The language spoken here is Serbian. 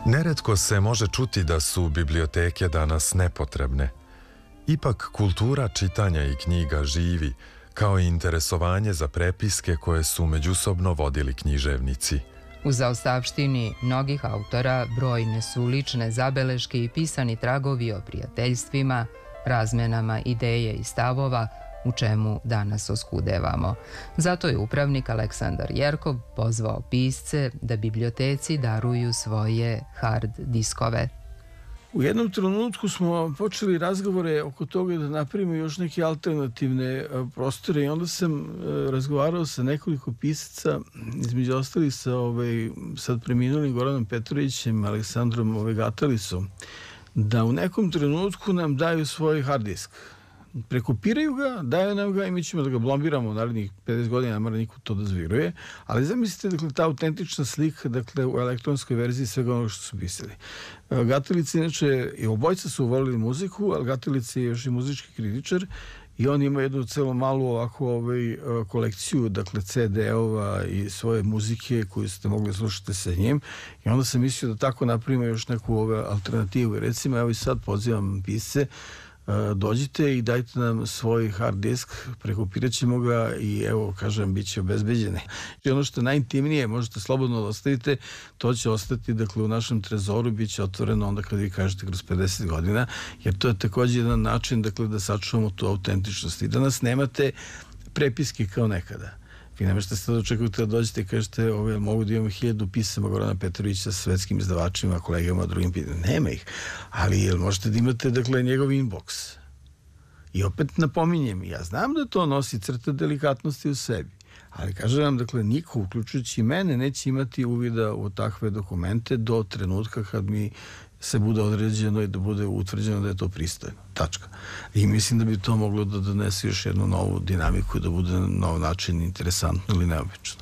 Neretko se može čuti da su biblioteke danas nepotrebne. Ipak kultura čitanja i knjiga živi, kao i interesovanje za prepiske koje su međusobno vodili književnici. U zaostavštini mnogih autora brojne su lične zabeleške i pisani tragovi o prijateljstvima, razmenama ideje i stavova, u čemu danas oskudevamo. Zato je upravnik Aleksandar Jerkov pozvao pisce da biblioteci daruju svoje hard diskove. U jednom trenutku smo počeli razgovore oko toga da napravimo još neke alternativne prostore i onda sam razgovarao sa nekoliko pisaca, između ostalih sa sad preminulim Goranom Petrovićem, Aleksandrom Gatalisom, da u nekom trenutku nam daju svoj hard disk. Prekopiraju ga, daju nam ga i mi ćemo da ga blombiramo u narednih 50 godina, ne mora niko to da zviruje, ali zamislite, dakle, ta autentična slika, dakle, u elektronskoj verziji svega onoga što su pisali. Gatalica, inače, i obojca su volili muziku, ali Gatalica je još i muzički kritičar i on ima jednu celo malu ovako kolekciju, dakle, CD-ova i svoje muzike koju ste mogli slušati sa njim i onda sam mislio da tako napravimo još neku alternativu. Recimo, evo i sad pozivam pisce, dođite i dajte nam svoj hard disk, prekopirat ćemo ga i evo, kažem, bit će obezbeđene. I ono što je najintimnije, možete slobodno da ostavite, to će ostati, dakle, u našem trezoru, bit će otvoreno onda kad vi kažete kroz 50 godina, jer to je također jedan način, dakle, da sačuvamo tu autentičnost. I danas nemate prepiske kao nekada. Vi ne možete sad očekujete da dođete i kažete mogu da imamo 1000 pisama Gorana Petrovića sa svetskim izdavačima, kolegama, drugim pisama. Nema ih. Ali možete da imate, dakle, njegov inbox. I opet napominjem, ja znam da to nosi crta delikatnosti u sebi, ali kažem vam, dakle, niko, uključujući i mene, neće imati uvida u takve dokumente do trenutka kad mi se bude određeno i da bude utvrđeno da je to pristojno. Tačka. I mislim da bi to moglo da donese još jednu novu dinamiku i da bude na nov način interesantno ili neobično.